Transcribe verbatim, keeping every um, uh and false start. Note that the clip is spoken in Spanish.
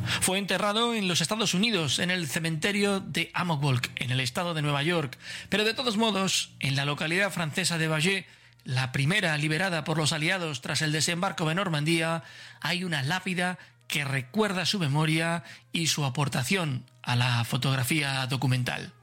Fue enterrado en los Estados Unidos, en el cementerio de Amok-Walk, en el estado de Nueva York. Pero de todos modos, en la localidad francesa de Baget, la primera liberada por los aliados tras el desembarco de Normandía, hay una lápida que recuerda su memoria y su aportación a la fotografía documental.